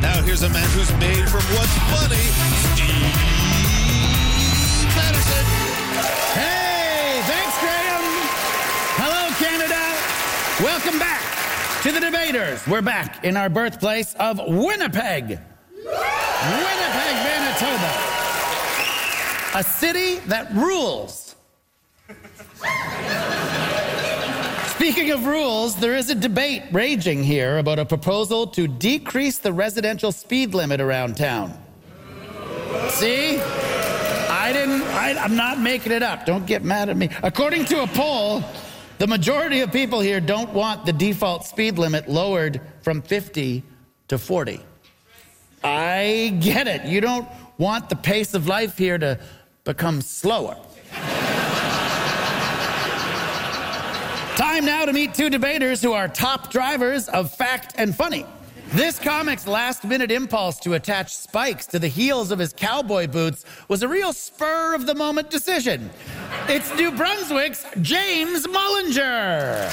Now here's a man who's made from what's funny, Steve Patterson. Hey, thanks, Graham. Hello, Canada. Welcome back to the Debaters. We're back in our birthplace of Winnipeg. Winnipeg, Manitoba. A city that rules. Speaking of rules, there is a debate raging here about a proposal to decrease the residential speed limit around town. See? I'm not making it up. Don't get mad at me. According to a poll, the majority of people here don't want the default speed limit lowered from 50 to 40. I get it. You don't want the pace of life here to become slower. Time now to meet two debaters who are top drivers of fact and funny. This comic's last-minute impulse to attach spikes to the heels of his cowboy boots was a real spur-of-the-moment decision. It's New Brunswick's James Mullinger.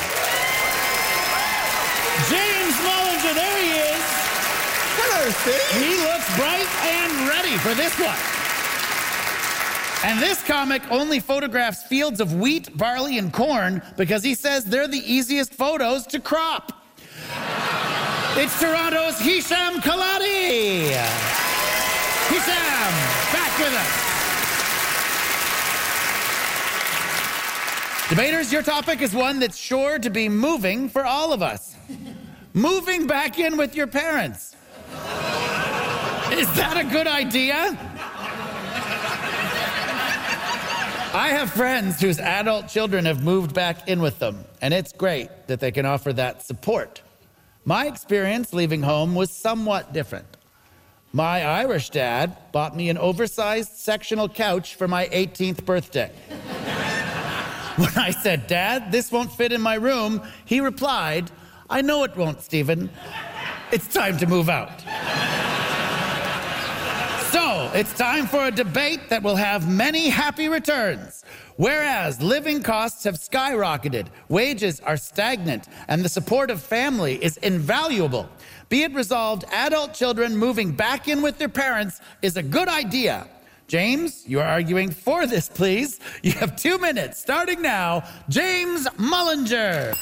James Mullinger, there he is. Hello, Steve. He looks bright and ready for this one. And this comic only photographs fields of wheat, barley, and corn because he says they're the easiest photos to crop. It's Toronto's Hisham Kaladi. Hisham, back with us. Debaters, your topic is one that's sure to be moving for all of us. Moving back in with your parents. Is that a good idea? I have friends whose adult children have moved back in with them, and it's great that they can offer that support. My experience leaving home was somewhat different. My Irish dad bought me an oversized sectional couch for my 18th birthday. When I said, "Dad, this won't fit in my room," he replied, "I know it won't, Stephen. It's time to move out." So, it's time for a debate that will have many happy returns. Whereas living costs have skyrocketed, wages are stagnant, and the support of family is invaluable. Be it resolved, adult children moving back in with their parents is a good idea. James, you are arguing for this, please. You have 2 minutes, starting now. James Mullinger.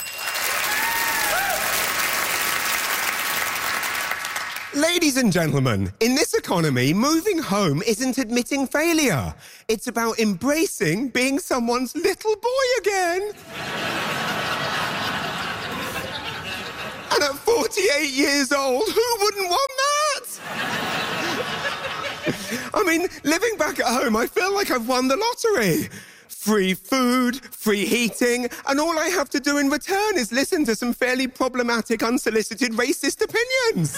Ladies and gentlemen, in this economy, moving home isn't admitting failure. It's about embracing being someone's little boy again. And at 48 years old, who wouldn't want that? I mean, living back at home, I feel like I've won the lottery. Free food, free heating, and all I have to do in return is listen to some fairly problematic, unsolicited racist opinions.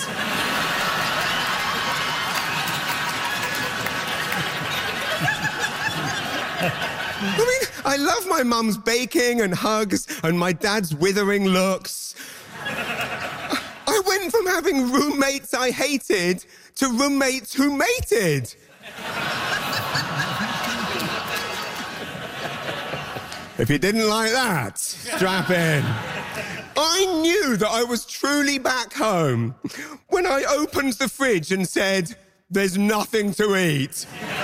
I mean, I love my mum's baking and hugs and my dad's withering looks. I went from having roommates I hated to roommates who mated. If you didn't like that, strap in. I knew that I was truly back home when I opened the fridge and said, "There's nothing to eat."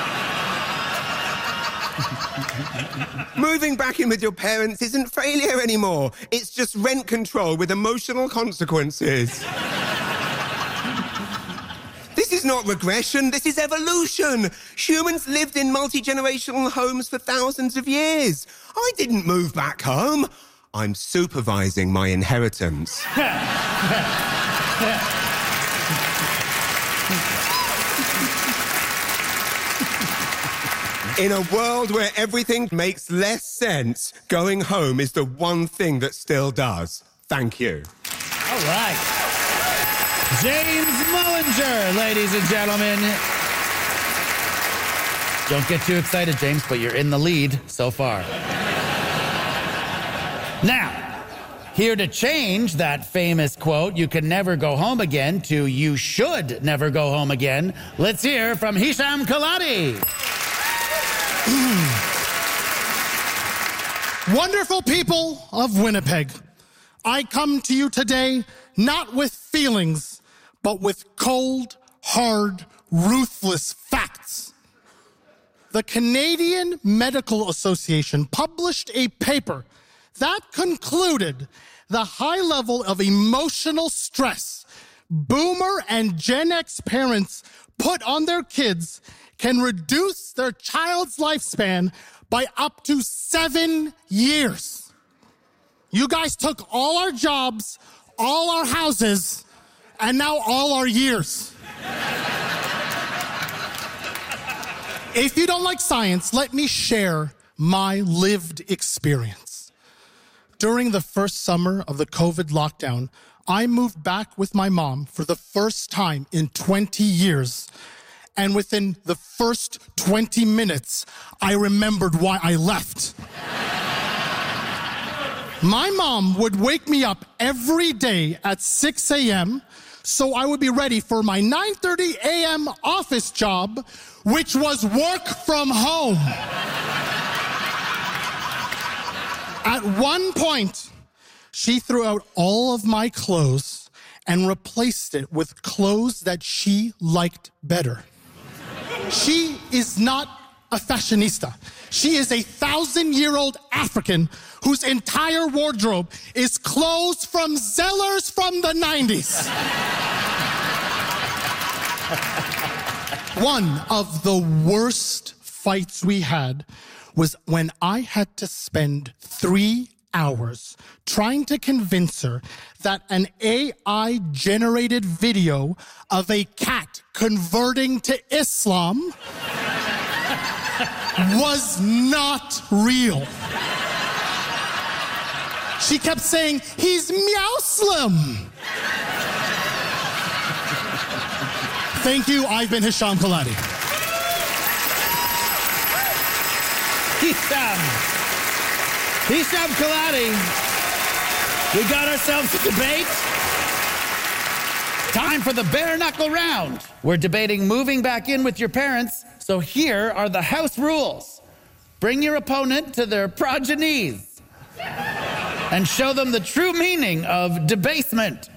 Moving back in with your parents isn't failure anymore. It's just rent control with emotional consequences. This is not regression, this is evolution. Humans lived in multi-generational homes for thousands of years. I didn't move back home. I'm supervising my inheritance. In a world where everything makes less sense, going home is the one thing that still does. Thank you. All right. James Mullinger, ladies and gentlemen. Don't get too excited, James, but you're in the lead so far. Now, here to change that famous quote, "You can never go home again," to "You should never go home again," let's hear from Hisham Kaladi. Wonderful people of Winnipeg, I come to you today not with feelings, but with cold, hard, ruthless facts. The Canadian Medical Association published a paper that concluded the high level of emotional stress Boomer and Gen X parents put on their kids can reduce their child's lifespan by up to 7 years. You guys took all our jobs, all our houses, and now all our years. If you don't like science, let me share my lived experience. During the first summer of the COVID lockdown, I moved back with my mom for the first time in 20 years. And within the first 20 minutes, I remembered why I left. My mom would wake me up every day at 6 a.m. so I would be ready for my 9:30 a.m. office job, which was work from home. At one point, she threw out all of my clothes and replaced it with clothes that she liked better. She is not a fashionista. She is a 1,000-year-old African whose entire wardrobe is clothes from Zellers from the 90s. One of the worst fights we had was when I had to spend 3 hours trying to convince her that an AI-generated video of a cat converting to Islam was not real. She kept saying, he's Meowslim. Thank you, I've been Hisham Kaladi. Hisham Kaladi. We got ourselves a debate. Time for the bare knuckle round. We're debating moving back in with your parents, so here are the house rules. Bring your opponent to their progenies and show them the true meaning of debasement.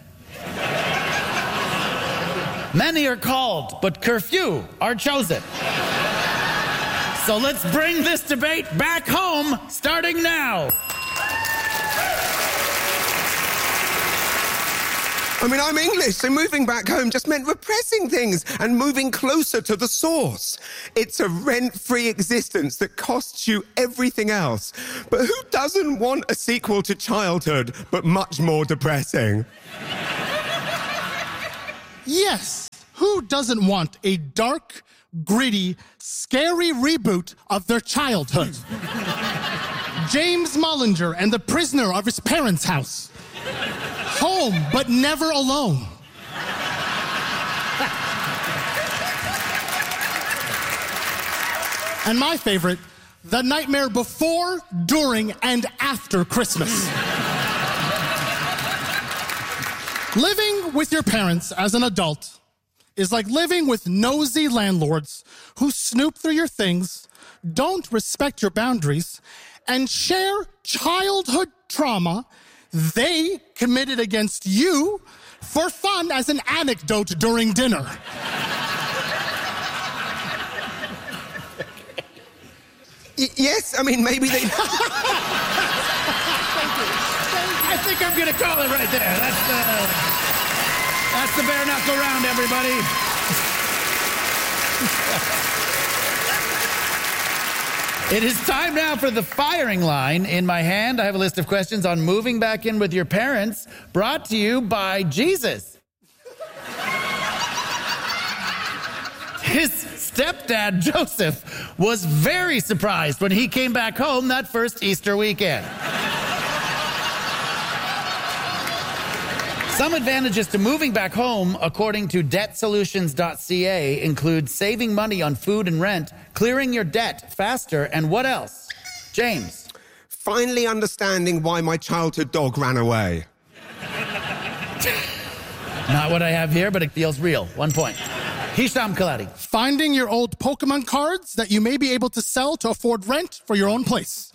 Many are called, but curfew are chosen. So let's bring this debate back home, starting now. I mean, I'm English, so moving back home just meant repressing things and moving closer to the source. It's a rent-free existence that costs you everything else. But who doesn't want a sequel to Childhood, but much more depressing? Yes, who doesn't want a dark, gritty, scary reboot of their childhood? James Mullinger and the prisoner of his parents' house. Home, but never alone. And my favorite, The Nightmare Before, During, and After Christmas. Living with your parents as an adult is like living with nosy landlords who snoop through your things, don't respect your boundaries, and share childhood trauma they committed against you for fun as an anecdote during dinner. Yes, I mean, maybe they... I think I'm gonna call it right there. That's the bare knuckle round, everybody. It is time now for the firing line. In my hand, I have a list of questions on moving back in with your parents, brought to you by Jesus. His stepdad, Joseph, was very surprised when he came back home that first Easter weekend. Some advantages to moving back home, according to debtsolutions.ca, include saving money on food and rent, clearing your debt faster, and what else? James. Finally understanding why my childhood dog ran away. Not what I have here, but it feels real. 1 point. Hisham Kaladi. Finding your old Pokemon cards that you may be able to sell to afford rent for your own place.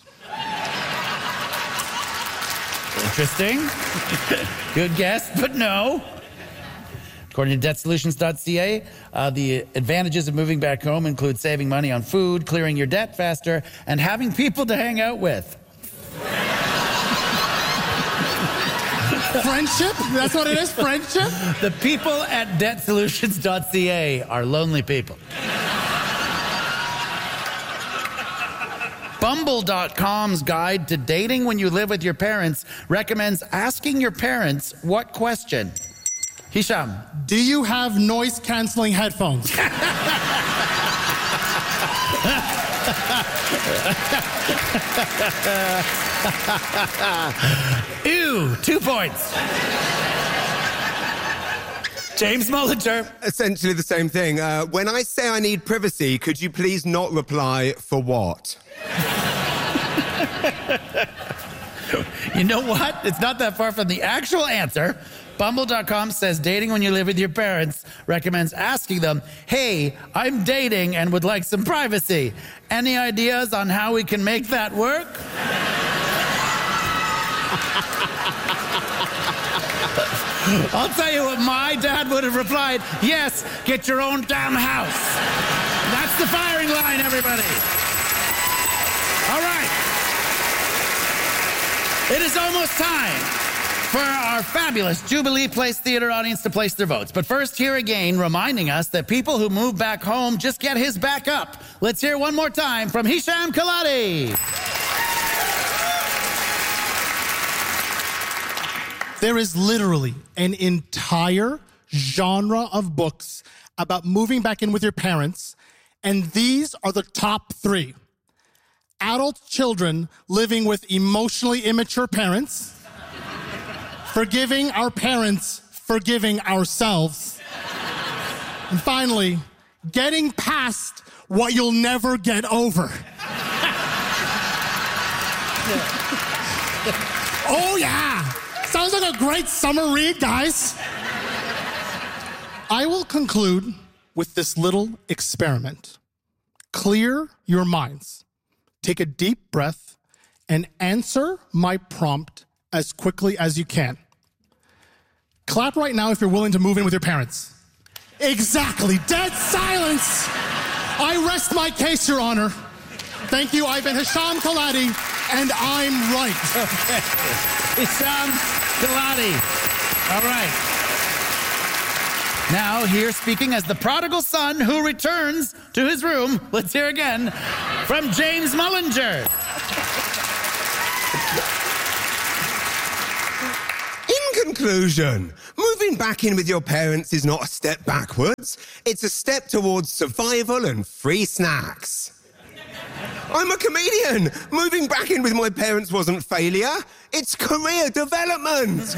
Interesting. Good guess, but no. According to debtsolutions.ca, the advantages of moving back home include saving money on food, clearing your debt faster, and having people to hang out with. Friendship? That's what it is, friendship? The people at debtsolutions.ca are lonely people. Bumble.com's guide to dating when you live with your parents recommends asking your parents what question? Hisham. Do you have noise-canceling headphones? Ew, 2 points. James Mullinger. Essentially the same thing. When I say I need privacy, could you please not reply for what? You know what? It's not that far from the actual answer. Bumble.com says dating when you live with your parents recommends asking them, hey, I'm dating and would like some privacy. Any ideas on how we can make that work? I'll tell you what my dad would have replied. Yes, get your own damn house. That's the firing line, everybody. All right. It is almost time for our fabulous Jubilee Place Theater audience to place their votes. But first, here again, reminding us that people who move back home just get his back up. Let's hear one more time from Hisham Kaladi. There is literally an entire genre of books about moving back in with your parents, and these are the top 3. Adult children living with emotionally immature parents, forgiving our parents, forgiving ourselves, and finally, getting past what you'll never get over. Oh yeah! Sounds like a great summer read, guys. I will conclude with this little experiment. Clear your minds. Take a deep breath and answer my prompt as quickly as you can. Clap right now if you're willing to move in with your parents. Exactly. Dead silence. I rest my case, Your Honor. Thank you. I've been Hisham Kaladi, and I'm right. Okay. Hisham Kaladi. All right. Now, here speaking as the prodigal son who returns to his room, let's hear again from James Mullinger. In conclusion, moving back in with your parents is not a step backwards. It's a step towards survival and free snacks. I'm a comedian. Moving back in with my parents wasn't failure. It's career development.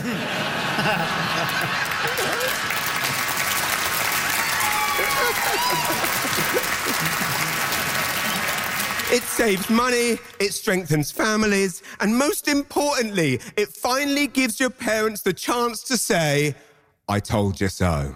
It saves money, it strengthens families, and most importantly, it finally gives your parents the chance to say, I told you so.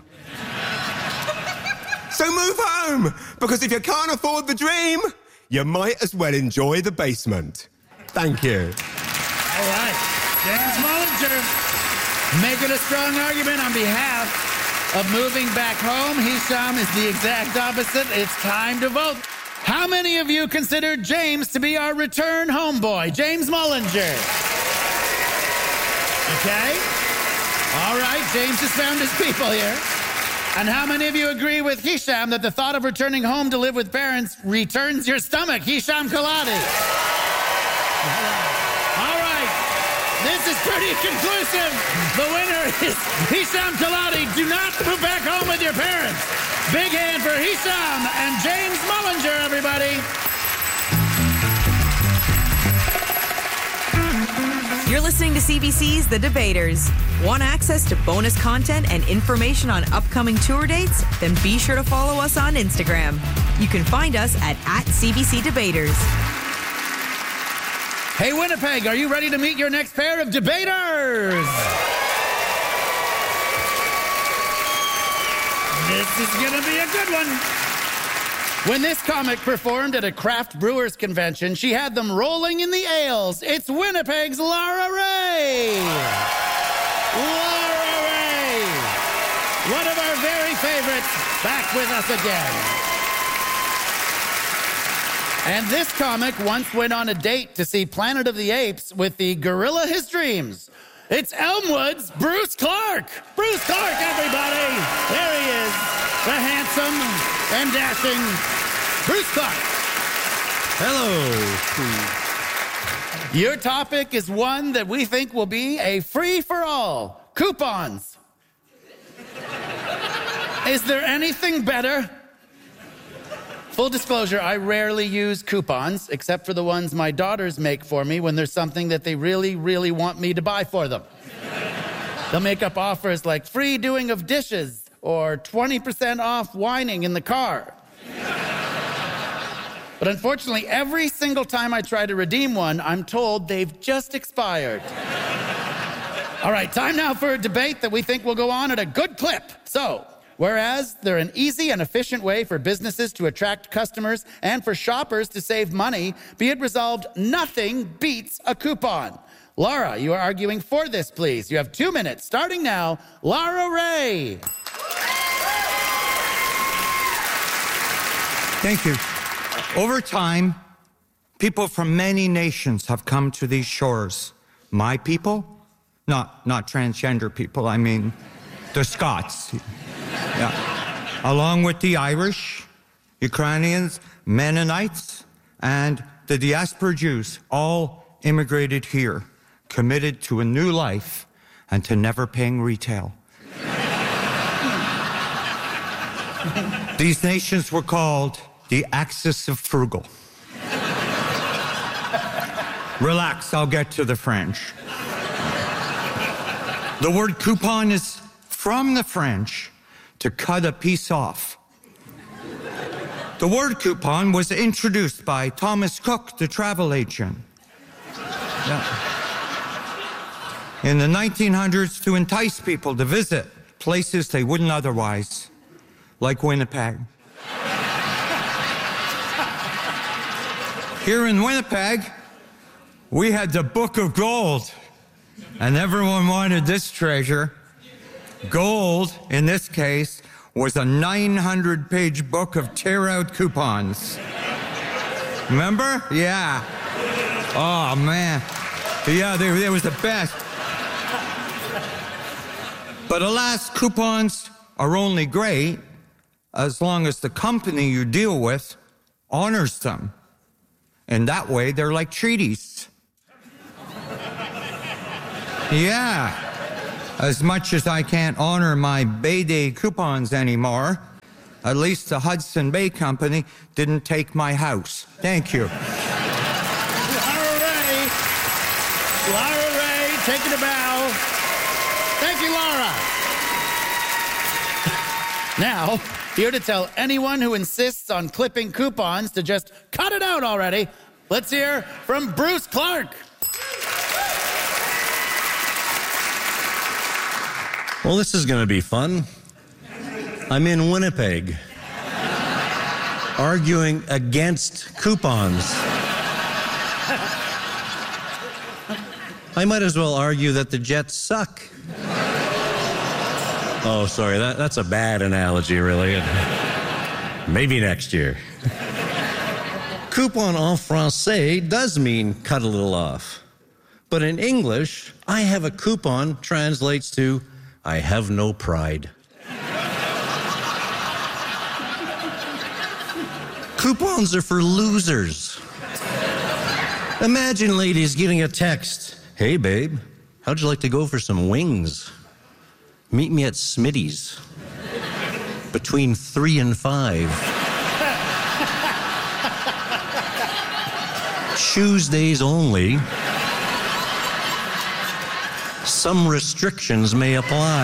So move home, because if you can't afford the dream, you might as well enjoy the basement. Thank you. All right. James Mullinger making a strong argument on behalf of moving back home. Hisham is the exact opposite. It's time to vote. How many of you consider James to be our return homeboy? James Mullinger. Okay. All right. James has found his people here. And how many of you agree with Hisham that the thought of returning home to live with parents returns your stomach? Hisham Kaladi. All right. This is pretty conclusive. The winner is Hisham Kaladi. Do not move back home with your parents. Big hand for Hisham and James Mullinger, everybody. You're listening to CBC's The Debaters. Want access to bonus content and information on upcoming tour dates? Then be sure to follow us on Instagram. You can find us at CBC Debaters. Hey, Winnipeg, are you ready to meet your next pair of debaters? This is going to be a good one. When this comic performed at a craft brewers convention, she had them rolling in the ales. It's Winnipeg's Lara Ray. Lara Ray. one of our very favorites, back with us again. And this comic once went on a date to see Planet of the Apes with the gorilla his dreams. It's Elmwood's Bruce Clark. Bruce Clark, everybody. There he is, the handsome and dashing Bruce Clark. Hello. Your topic is one that we think will be a free-for-all. Coupons. Is there anything better? Full disclosure, I rarely use coupons, except for the ones my daughters make for me when there's something that they really, really want me to buy for them. They'll make up offers like free doing of dishes or 20% off whining in the car. But unfortunately, every single time I try to redeem one, I'm told they've just expired. All right, time now for a debate that we think will go on at a good clip. So, whereas they're an easy and efficient way for businesses to attract customers and for shoppers to save money, be it resolved, nothing beats a coupon. Laura, you are arguing for this, please. You have 2 minutes, starting now. Laura Ray. Thank you. Over time, people from many nations have come to these shores. My people? Not transgender people, I mean the Scots. Yeah. Along with the Irish, Ukrainians, Mennonites, and the diaspora Jews, all immigrated here, committed to a new life and to never paying retail. These nations were called the Axis of Frugal. Relax, I'll get to the French. The word coupon is from the French, to cut a piece off. The word coupon was introduced by Thomas Cook, the travel agent. Yeah. In the 1900s, to entice people to visit places they wouldn't otherwise, like Winnipeg. Here in Winnipeg, we had the Book of Gold, and everyone wanted this treasure. Gold, in this case, was a 900-page book of tear-out coupons. Remember? Yeah. Oh, man. Yeah, they was the best. But alas, coupons are only great as long as the company you deal with honors them. And that way, they're like treaties. Yeah. As much as I can't honor my Bay Day coupons anymore, at least the Hudson Bay Company didn't take my house. Thank you. Laura Ray. Laura Ray, taking a bow. Thank you, Laura. Now, here to tell anyone who insists on clipping coupons to just cut it out already, let's hear from Bruce Clark. Well, this is going to be fun. I'm in Winnipeg, arguing against coupons. I might as well argue that the Jets suck. Oh, sorry, that's a bad analogy, really. Maybe next year. Coupon en français does mean cut a little off. But in English, I have a coupon translates to I have no pride. Coupons are for losers. Imagine ladies getting a text. Hey, babe, how'd you like to go for some wings? Meet me at Smitty's between 3 and 5. Tuesdays only. Some restrictions may apply.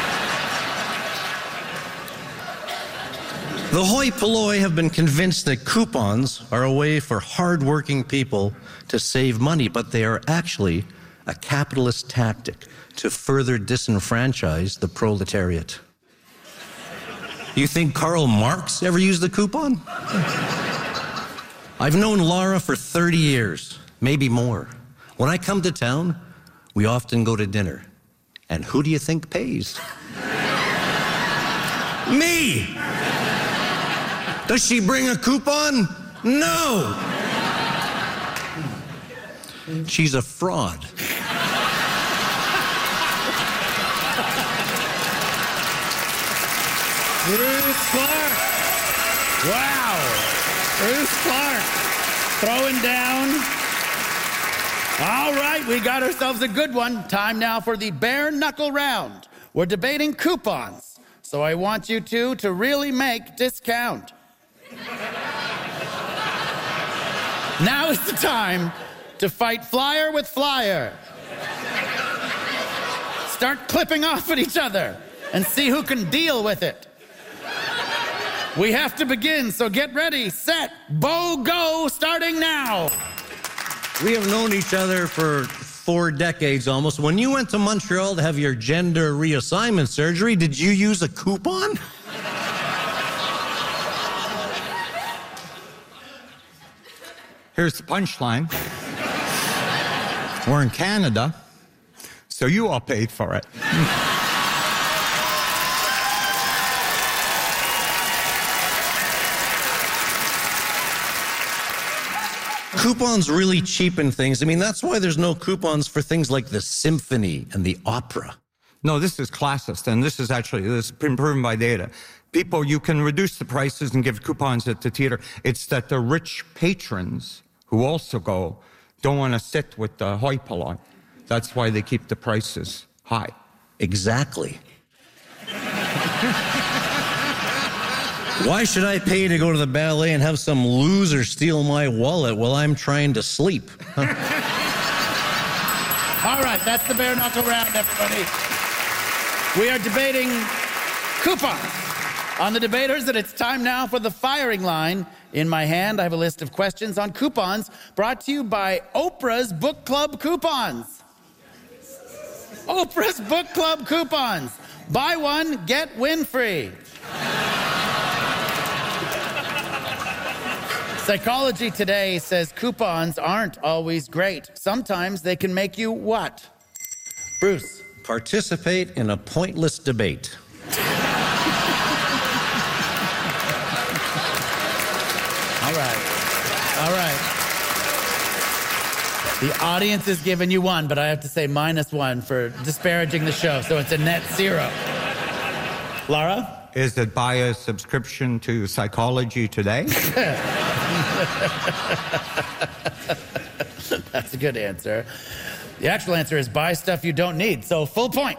The hoi polloi have been convinced that coupons are a way for hardworking people to save money, but they are actually a capitalist tactic to further disenfranchise the proletariat. You think Karl Marx ever used a coupon? I've known Laura for 30 years, maybe more. When I come to town, we often go to dinner. And who do you think pays? Me! Does she bring a coupon? No! She's a fraud. Bruce Clark. Wow. Bruce Clark throwing down. All right, we got ourselves a good one. Time now for the bare knuckle round. We're debating coupons, so I want you two to really make discount. Now is the time to fight flyer with flyer. Start clipping off at each other and see who can deal with it. We have to begin, so get ready, set, bow, go, starting now. We have known each other for 4 decades almost. When you went to Montreal to have your gender reassignment surgery, did you use a coupon? Here's the punchline. We're in Canada, so you all paid for it. Coupons really cheapen things. I mean, that's why there's no coupons for things like the symphony and the opera. No, this is classist, and this has been proven by data. People, you can reduce the prices and give coupons at the theater. It's that the rich patrons who also go don't want to sit with the hoi polloi. That's why they keep the prices high. Exactly. Why should I pay to go to the ballet and have some loser steal my wallet while I'm trying to sleep? All right, that's the bare knuckle round, everybody. We are debating coupons. On the debaters, that it's time now for the firing line. In my hand, I have a list of questions on coupons brought to you by Oprah's Book Club coupons. Oprah's Book Club coupons. Buy one, get Winfrey. Psychology Today says coupons aren't always great. Sometimes they can make you what? Bruce. Participate in a pointless debate. All right. All right. The audience is giving you one, but I have to say -1 for disparaging the show, so it's a net 0. Laura? Is it buy a subscription to Psychology Today? That's a good answer. The actual answer is buy stuff you don't need, so full point.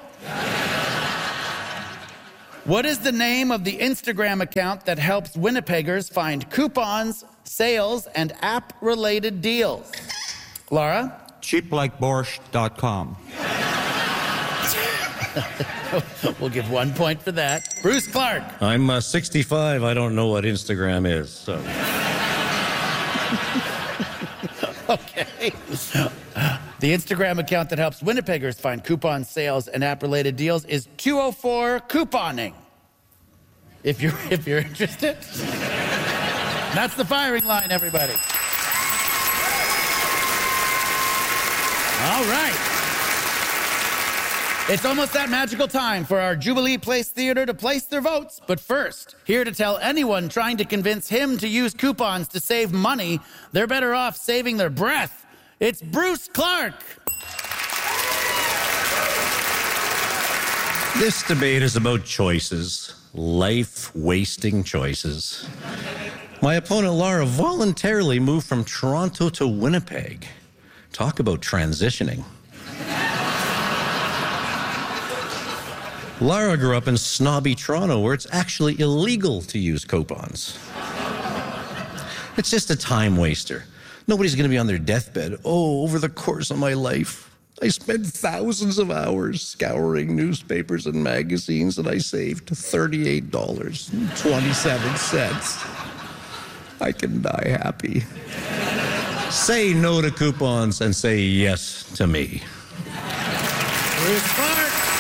What is the name of the Instagram account that helps Winnipeggers find coupons, sales, and app-related deals? Laura? CheaplikeBorscht.com. We'll give 1 point for that. Bruce Clark. I'm 65. I don't know what Instagram is, so. Okay. The Instagram account that helps Winnipeggers find coupons, sales, and app-related deals is 204 Couponing. If you're interested. That's the firing line, everybody. All right. It's almost that magical time for our Jubilee Place Theater to place their votes. But first, here to tell anyone trying to convince him to use coupons to save money, they're better off saving their breath. It's Bruce Clark. This debate is about choices, life-wasting choices. My opponent, Laura, voluntarily moved from Toronto to Winnipeg. Talk about transitioning. Lara grew up in snobby Toronto, where it's actually illegal to use coupons. It's just a time waster. Nobody's going to be on their deathbed. Oh, over the course of my life, I spent thousands of hours scouring newspapers and magazines, and I saved $38.27. I can die happy. Say no to coupons and say yes to me. Bruce Clark.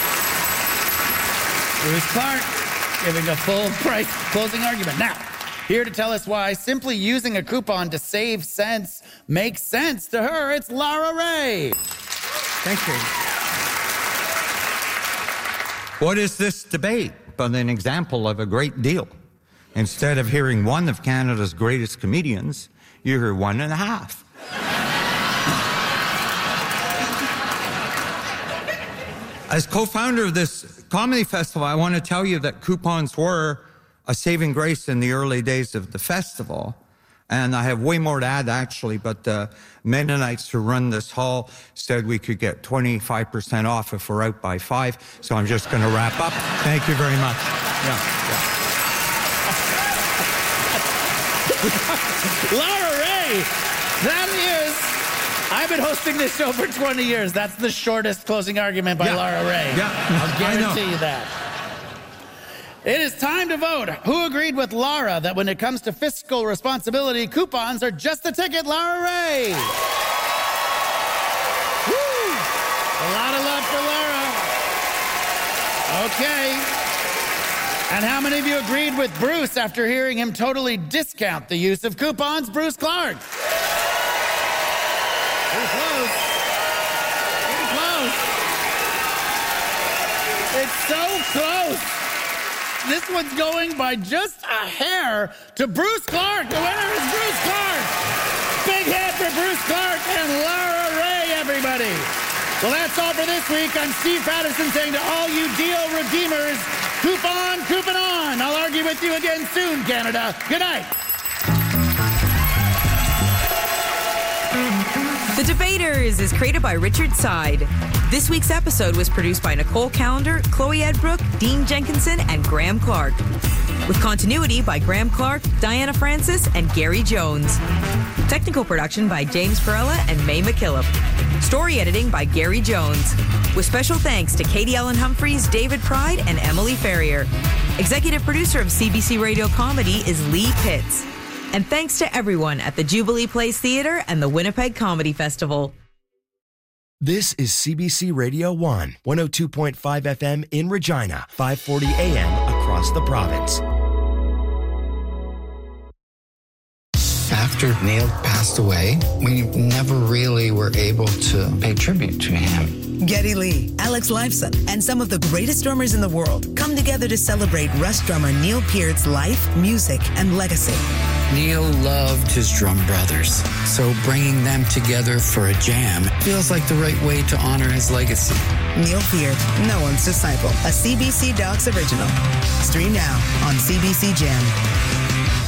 Bruce Clark giving a full price closing argument. Now, here to tell us why simply using a coupon to save cents makes sense to her, it's Lara Ray. Thank you. What is this debate? but an example of a great deal. Instead of hearing one of Canada's greatest comedians, you hear 1.5. As co-founder of this comedy festival, I want to tell you that coupons were a saving grace in the early days of the festival. And I have way more to add, actually, but the Mennonites who run this hall said we could get 25% off if we're out by 5. So I'm just going to wrap up. Thank you very much. Laura Ray, that is... I've been hosting this show for 20 years. That's the shortest closing argument by Laura Ray. I'll guarantee you that. It is time to vote. Who agreed with Laura that when it comes to fiscal responsibility, coupons are just the ticket? Laura Ray. Woo! A lot of love for Laura. Okay. And how many of you agreed with Bruce after hearing him totally discount the use of coupons? Bruce Clark. Pretty close. Pretty close. It's so close. This one's going by just a hair to Bruce Clark. The winner is Bruce Clark. Big hit for Bruce Clark and Laura Ray, everybody. Well, that's all for this week. I'm Steve Patterson saying to all you deal redeemers, coupon on. I'll argue with you again soon, Canada. Good night. The Debaters is created by Richard Side. This week's episode was produced by Nicole Callender, Chloe Edbrook, Dean Jenkinson, and Graham Clark. With continuity by Graham Clark, Diana Francis, and Gary Jones. Technical production by James Perella and May McKillop. Story editing by Gary Jones. With special thanks to Katie Ellen Humphreys, David Pride, and Emily Ferrier. Executive producer of CBC Radio Comedy is Lee Pitts. And thanks to everyone at the Jubilee Place Theatre and the Winnipeg Comedy Festival. This is CBC Radio 1, 102.5 FM in Regina, 540 AM across the province. After Neil passed away, we never really were able to pay tribute to him. Geddy Lee, Alex Lifeson, and some of the greatest drummers in the world come together to celebrate Rush drummer Neil Peart's life, music, and legacy. Neil loved his drum brothers, so bringing them together for a jam feels like the right way to honor his legacy. Neil Peart, no one's disciple, a CBC Docs original. Stream now on CBC Gem.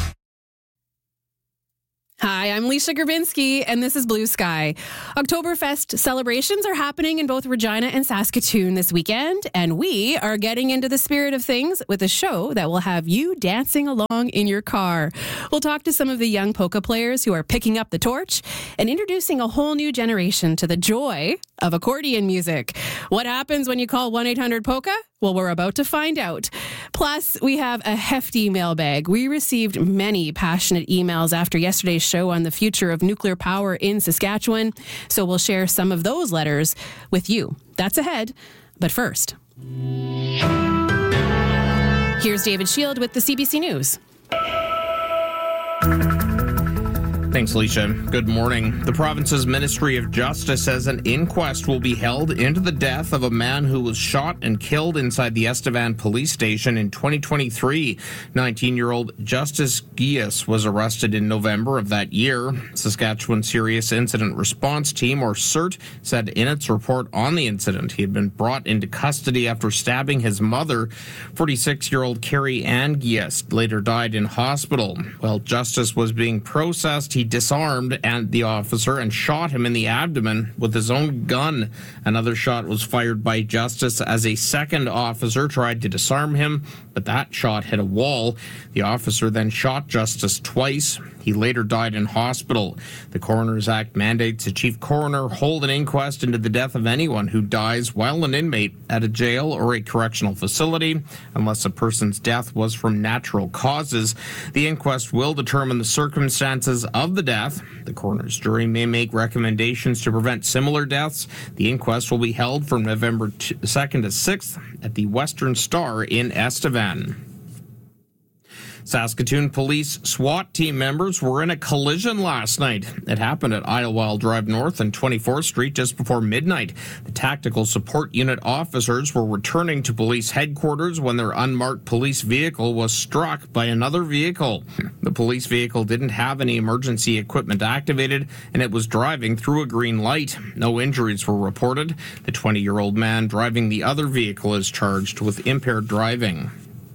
Hi, I'm Lisa Grabinski, and this is Blue Sky. Oktoberfest celebrations are happening in both Regina and Saskatoon this weekend, and we are getting into the spirit of things with a show that will have you dancing along in your car. We'll talk to some of the young polka players who are picking up the torch and introducing a whole new generation to the joy of accordion music. What happens when you call 1-800-POLKA? Well, we're about to find out. Plus, we have a hefty mailbag. We received many passionate emails after yesterday's show on the future of nuclear power in Saskatchewan, so we'll share some of those letters with you. That's ahead, but first. Here's David Shield with the CBC News. Thanks, Alicia. Good morning. The province's Ministry of Justice says an inquest will be held into the death of a man who was shot and killed inside the Estevan police station in 2023. 19-year-old Justice Gias was arrested in November of that year. Saskatchewan Serious Incident Response Team, or CERT, said in its report on the incident he had been brought into custody after stabbing his mother. 46-year-old Carrie Ann Gias later died in hospital. While Justice was being processed, he disarmed the officer and shot him in the abdomen with his own gun. Another shot was fired by Justice as a second officer tried to disarm him, but that shot hit a wall. The officer then shot Justice twice. He later died in hospital. The Coroner's Act mandates a chief coroner hold an inquest into the death of anyone who dies while an inmate at a jail or a correctional facility, unless a person's death was from natural causes. The inquest will determine the circumstances of the death. The coroner's jury may make recommendations to prevent similar deaths. The inquest will be held from November 2nd to 6th at the Western Star in Estevan. Saskatoon police SWAT team members were in a collision last night. It happened at Idlewild Drive North and 24th Street just before midnight. The tactical support unit officers were returning to police headquarters when their unmarked police vehicle was struck by another vehicle. The police vehicle didn't have any emergency equipment activated, and it was driving through a green light. No injuries were reported. The 20-year-old man driving the other vehicle is charged with impaired driving.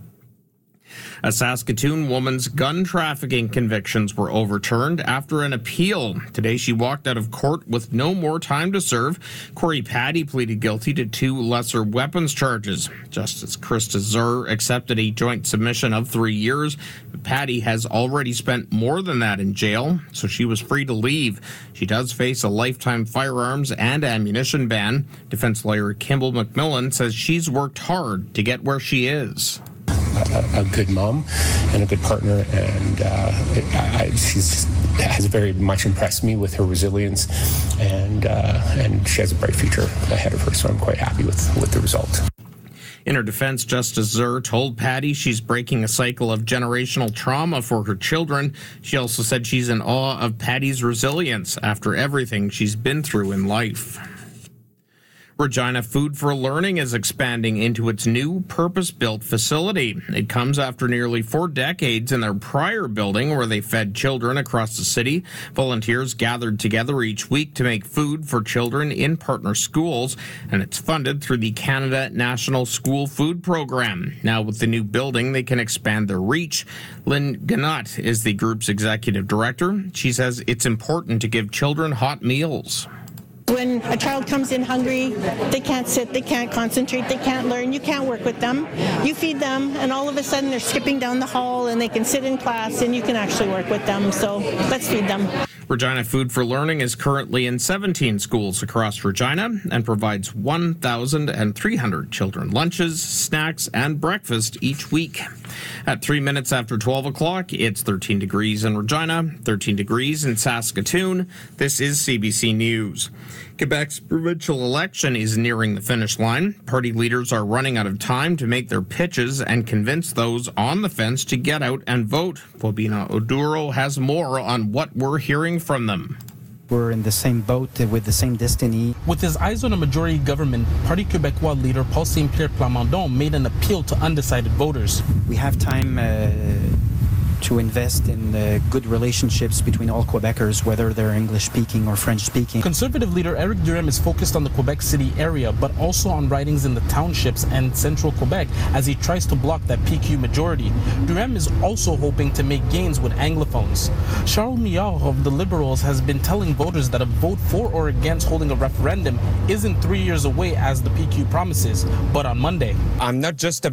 A Saskatoon woman's gun trafficking convictions were overturned after an appeal. Today, she walked out of court with no more time to serve. Corey Paddy pleaded guilty to 2 lesser weapons charges. Justice Krista Zur accepted a joint submission of 3 years. Paddy has already spent more than that in jail, so she was free to leave. She does face a lifetime firearms and ammunition ban. Defense lawyer Kimball McMillan says she's worked hard to get where she is. A good mom and a good partner, and she has very much impressed me with her resilience, and she has a bright future ahead of her, so I'm quite happy with the result. In her defense, Justice Zur told Paddy she's breaking a cycle of generational trauma for her children. She also said she's in awe of Paddy's resilience after everything she's been through in life. Regina Food for Learning is expanding into its new purpose-built facility. It comes after nearly 4 decades in their prior building where they fed children across the city. Volunteers gathered together each week to make food for children in partner schools, and it's funded through the Canada National School Food Program. Now with the new building, they can expand their reach. Lynn Ganot is the group's executive director. She says it's important to give children hot meals. When a child comes in hungry, they can't sit, they can't concentrate, they can't learn, you can't work with them. You feed them, and all of a sudden they're skipping down the hall and they can sit in class and you can actually work with them. So let's feed them. Regina Food for Learning is currently in 17 schools across Regina and provides 1,300 children lunches, snacks, and breakfast each week. At 3 minutes after 12 o'clock, it's 13 degrees in Regina, 13 degrees in Saskatoon. This is CBC News. Quebec's provincial election is nearing the finish line. Party leaders are running out of time to make their pitches and convince those on the fence to get out and vote. Bobina Oduro has more on what we're hearing from them. We're in the same boat with the same destiny. With his eyes on a majority government, Parti Québécois leader Paul Saint-Pierre Plamondon made an appeal to undecided voters. We have time to invest in good relationships between all Quebecers, whether they're English-speaking or French-speaking. Conservative leader Eric Duhem is focused on the Quebec City area, but also on ridings in the townships and central Quebec as he tries to block that PQ majority. Duhem is also hoping to make gains with Anglophones. Charles Millard of the Liberals has been telling voters that a vote for or against holding a referendum isn't 3 years away as the PQ promises, but on Monday. I'm not just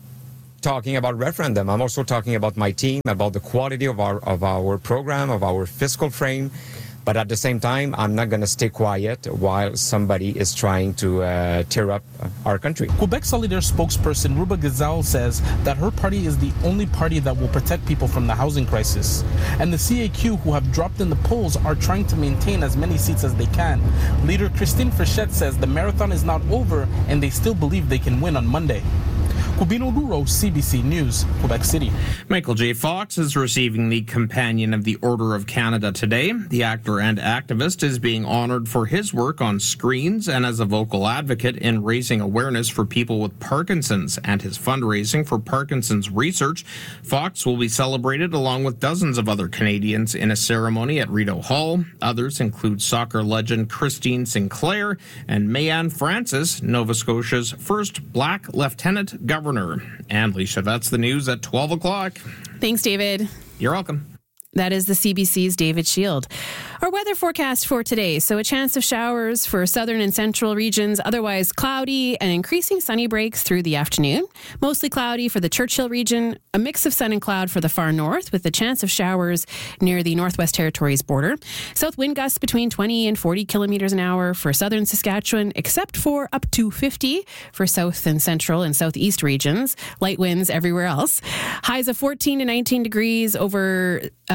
talking about referendum. I'm also talking about my team, about the quality of our program, of our fiscal frame. But at the same time, I'm not going to stay quiet while somebody is trying to tear up our country. Quebec Solidaire spokesperson Ruba Gazal says that her party is the only party that will protect people from the housing crisis. And the CAQ, who have dropped in the polls, are trying to maintain as many seats as they can. Leader Christine Frechette says the marathon is not over and they still believe they can win on Monday. Cubino Duro, CBC News, Quebec City. Michael J. Fox is receiving the Companion of the Order of Canada today. The actor and activist is being honored for his work on screens and as a vocal advocate in raising awareness for people with Parkinson's and his fundraising for Parkinson's research. Fox will be celebrated along with dozens of other Canadians in a ceremony at Rideau Hall. Others include soccer legend Christine Sinclair and Mayanne Francis, Nova Scotia's first Black Lieutenant Governor. And Leisha, that's the news at 12 o'clock. Thanks, David. You're welcome. That is the CBC's David Shield. Our weather forecast for today. So a chance of showers for southern and central regions, otherwise cloudy and increasing sunny breaks through the afternoon. Mostly cloudy for the Churchill region, a mix of sun and cloud for the far north with a chance of showers near the Northwest Territories border. South wind gusts between 20 and 40 kilometers an hour for southern Saskatchewan, except for up to 50 for south and central and southeast regions. Light winds everywhere else. Highs of 14 to 19 degrees over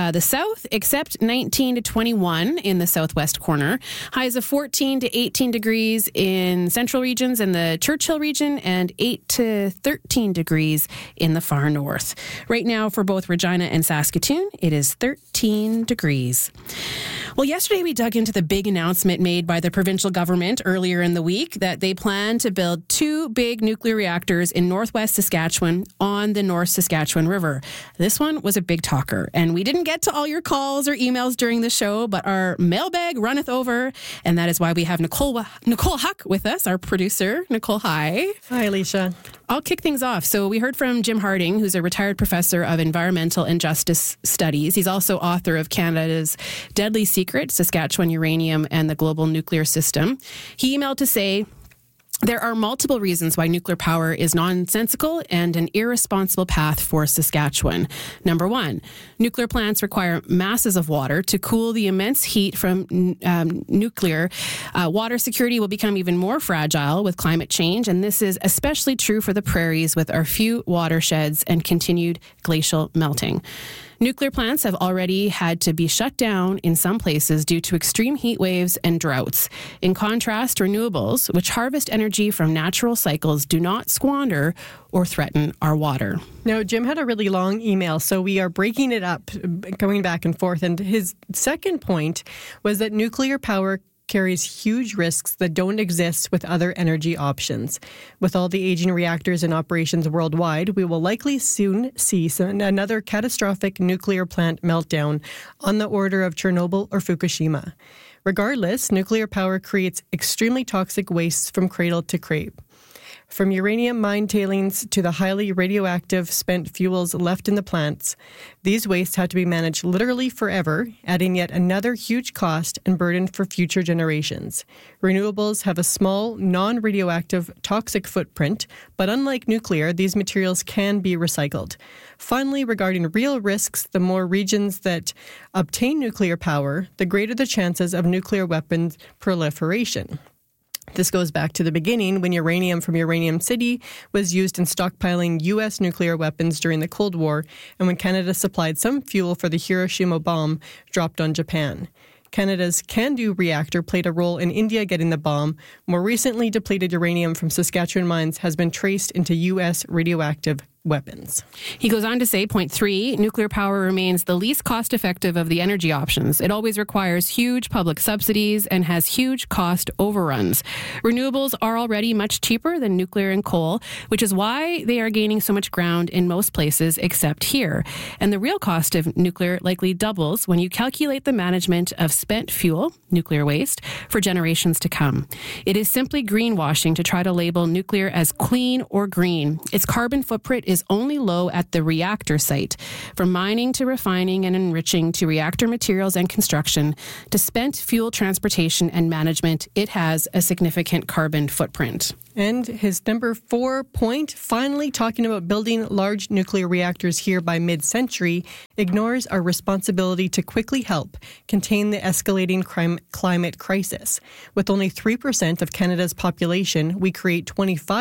the south, except 19 to 21 in the southwest corner. Highs of 14 to 18 degrees in central regions and the Churchill region, and 8 to 13 degrees in the far north. Right now for both Regina and Saskatoon, it is 13 degrees. Well, yesterday we dug into the big announcement made by the provincial government earlier in the week that they plan to build 2 big nuclear reactors in northwest Saskatchewan on the North Saskatchewan River. This one was a big talker, and we didn't get to all your calls or emails during the show, but our mailbag runneth over, and that is why we have Nicole Huck with us, our producer. Nicole, hi. Hi, Alicia. I'll kick things off. So we heard from Jim Harding, who's a retired professor of environmental and justice studies. He's also author of Canada's Deadly Secret, Saskatchewan Uranium and the Global Nuclear System. He emailed to say, there are multiple reasons why nuclear power is nonsensical and an irresponsible path for Saskatchewan. Number one, nuclear plants require masses of water to cool the immense heat from nuclear. Water security will become even more fragile with climate change, and this is especially true for the prairies with our few watersheds and continued glacial melting. Nuclear plants have already had to be shut down in some places due to extreme heat waves and droughts. In contrast, renewables, which harvest energy from natural cycles, do not squander or threaten our water. Now, Jim had a really long email, so we are breaking it up, going back and forth. And his second point was that nuclear power carries huge risks that don't exist with other energy options. With all the aging reactors in operations worldwide, we will likely soon see another catastrophic nuclear plant meltdown on the order of Chernobyl or Fukushima. Regardless, nuclear power creates extremely toxic wastes from cradle to grave. From uranium mine tailings to the highly radioactive spent fuels left in the plants, these wastes have to be managed literally forever, adding yet another huge cost and burden for future generations. Renewables have a small, non-radioactive toxic footprint, but unlike nuclear, these materials can be recycled. Finally, regarding real risks, the more regions that obtain nuclear power, the greater the chances of nuclear weapons proliferation. This goes back to the beginning when uranium from Uranium City was used in stockpiling U.S. nuclear weapons during the Cold War and when Canada supplied some fuel for the Hiroshima bomb dropped on Japan. Canada's CANDU reactor played a role in India getting the bomb. More recently, depleted uranium from Saskatchewan mines has been traced into U.S. radioactive weapons. He goes on to say, point 3, nuclear power remains the least cost-effective of the energy options. It always requires huge public subsidies and has huge cost overruns. Renewables are already much cheaper than nuclear and coal, which is why they are gaining so much ground in most places except here. And the real cost of nuclear likely doubles when you calculate the management of spent fuel, nuclear waste, for generations to come. It is simply greenwashing to try to label nuclear as clean or green. Its carbon footprint is only low at the reactor site. From mining to refining and enriching to reactor materials and construction to spent fuel transportation and management, it has a significant carbon footprint. And his number 4 point, finally talking about building large nuclear reactors here by mid-century, ignores our responsibility to quickly help contain the escalating climate crisis. With only 3% of Canada's population, we create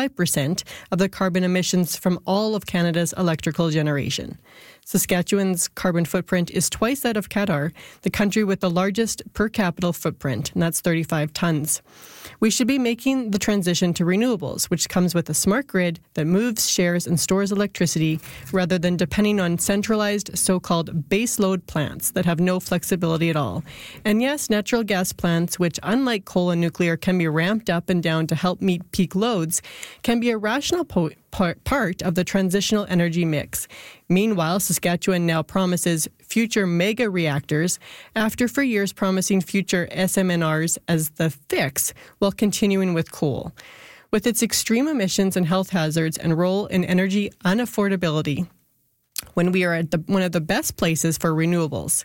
25% of the carbon emissions from all of Canada's electrical generation. Saskatchewan's carbon footprint is twice that of Qatar, the country with the largest per capita footprint, and that's 35 tons. We should be making the transition to renewables, which comes with a smart grid that moves, shares, and stores electricity rather than depending on centralized so-called baseload plants that have no flexibility at all. And yes, natural gas plants, which unlike coal and nuclear can be ramped up and down to help meet peak loads, can be a rational part of the transitional energy mix. Meanwhile, Saskatchewan now promises future mega reactors after for years promising future SMRs as the fix while continuing with coal. With its extreme emissions and health hazards and role in energy unaffordability, when we are at one of the best places for renewables,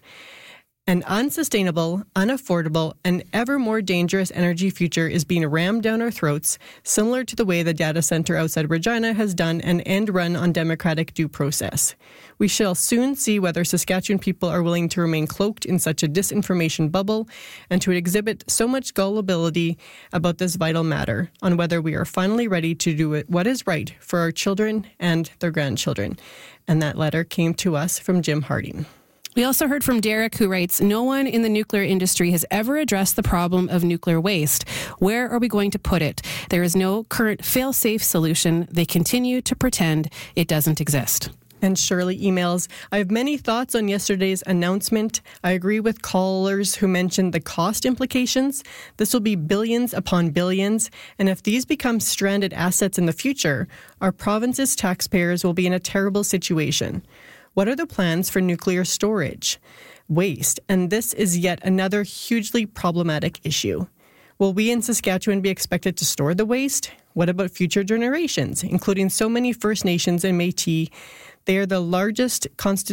an unsustainable, unaffordable, and ever more dangerous energy future is being rammed down our throats, similar to the way the data center outside Regina has done an end run on democratic due process. We shall soon see whether Saskatchewan people are willing to remain cloaked in such a disinformation bubble and to exhibit so much gullibility about this vital matter, on whether we are finally ready to do what is right for our children and their grandchildren. And that letter came to us from Jim Harding. We also heard from Derek, who writes, no one in the nuclear industry has ever addressed the problem of nuclear waste. Where are we going to put it? There is no current fail-safe solution. They continue to pretend it doesn't exist. And Shirley emails, I have many thoughts on yesterday's announcement. I agree with callers who mentioned the cost implications. This will be billions upon billions. And if these become stranded assets in the future, our province's taxpayers will be in a terrible situation. What are the plans for nuclear storage? Waste. And this is yet another hugely problematic issue. Will we in Saskatchewan be expected to store the waste? What about future generations, including so many First Nations and Métis? They are the largest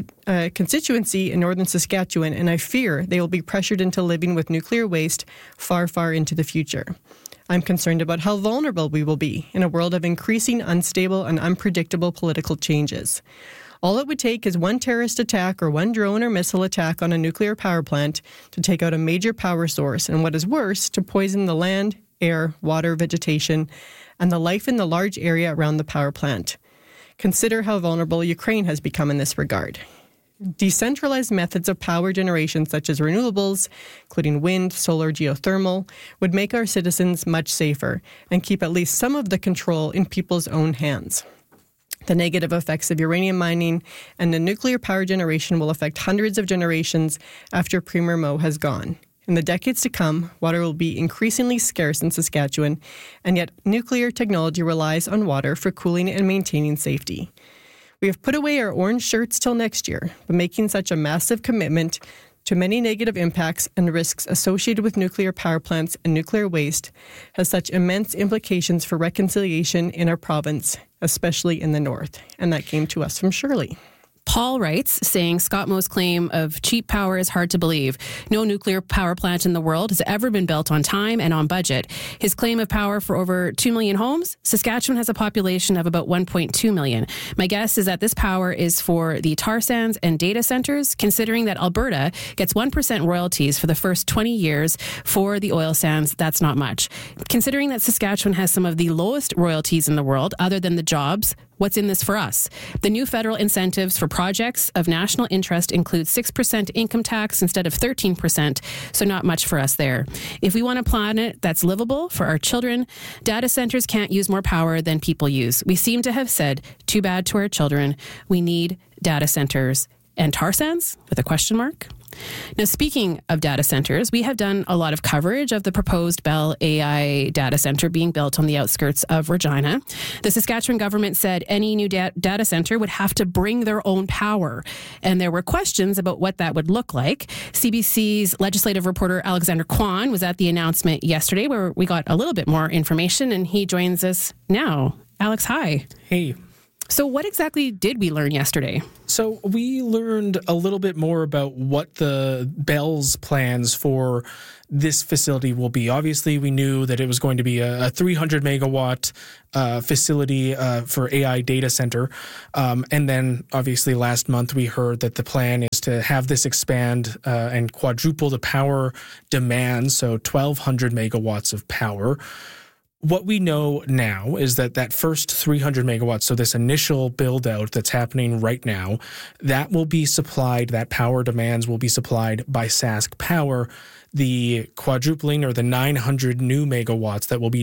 constituency in northern Saskatchewan, and I fear they will be pressured into living with nuclear waste far, far into the future. I'm concerned about how vulnerable we will be in a world of increasing unstable and unpredictable political changes. All it would take is one terrorist attack or one drone or missile attack on a nuclear power plant to take out a major power source, and what is worse, to poison the land, air, water, vegetation, and the life in the large area around the power plant. Consider how vulnerable Ukraine has become in this regard. Decentralized methods of power generation, such as renewables, including wind, solar, geothermal, would make our citizens much safer and keep at least some of the control in people's own hands. The negative effects of uranium mining and the nuclear power generation will affect hundreds of generations after Premier Moe has gone. In the decades to come, water will be increasingly scarce in Saskatchewan, and yet nuclear technology relies on water for cooling and maintaining safety. We have put away our orange shirts till next year, but making such a massive commitment to many negative impacts and risks associated with nuclear power plants and nuclear waste has such immense implications for reconciliation in our province, especially in the north. And that came to us from Shirley. Paul writes, saying Scott Moe's claim of cheap power is hard to believe. No nuclear power plant in the world has ever been built on time and on budget. His claim of power for over 2 million homes, Saskatchewan has a population of about 1.2 million. My guess is that this power is for the tar sands and data centers, considering that Alberta gets 1% royalties for the first 20 years for the oil sands. That's not much. Considering that Saskatchewan has some of the lowest royalties in the world, other than the jobs, what's in this for us? The new federal incentives for projects of national interest include 6% income tax instead of 13%, so not much for us there. If we want a planet that's livable for our children, data centers can't use more power than people use. We seem to have said, too bad to our children. We need data centers. And tar sands? With a question mark? Now, speaking of data centers, we have done a lot of coverage of the proposed Bell AI data center being built on the outskirts of Regina. The Saskatchewan government said any new data center would have to bring their own power. And there were questions about what that would look like. CBC's legislative reporter Alexander Kwan was at the announcement yesterday, where we got a little bit more information, and he joins us now. Alex, hi. Hey. So what exactly did we learn yesterday? So we learned a little bit more about what the Bell's plans for this facility will be. Obviously, we knew that it was going to be a 300 megawatt facility for AI data center. And then obviously last month we heard that the plan is to have this expand and quadruple the power demand, so 1,200 megawatts of power. What we know now is that first 300 megawatts, so this initial build out that's happening right now, that will be supplied, that power demands will be supplied by Sask Power. The quadrupling or the 900 new megawatts that will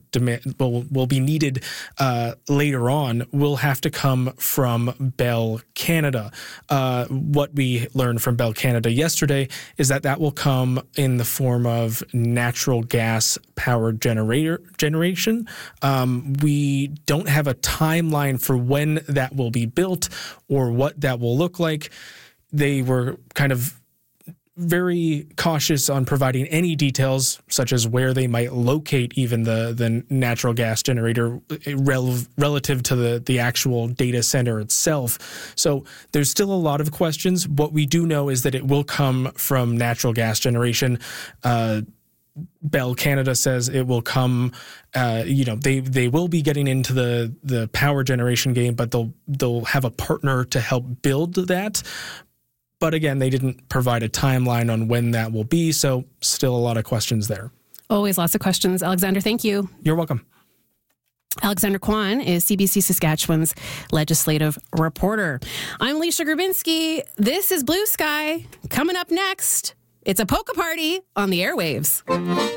be needed later on will have to come from Bell Canada. What we learned from Bell Canada yesterday is that will come in the form of natural gas powered generation. We don't have a timeline for when that will be built or what that will look like. They were kind of very cautious on providing any details, such as where they might locate even the natural gas generator relative to the actual data center itself. So there's still a lot of questions. What we do know is that it will come from natural gas generation. Bell Canada says it will come, they will be getting into the power generation game, but they'll have a partner to help build that. But again, they didn't provide a timeline on when that will be, so still a lot of questions there. Always lots of questions. Alexander, thank you. You're welcome. Alexander Kwan is CBC Saskatchewan's legislative reporter. I'm Alicia Grabinski. This is Blue Sky. Coming up next, it's a polka party on the airwaves.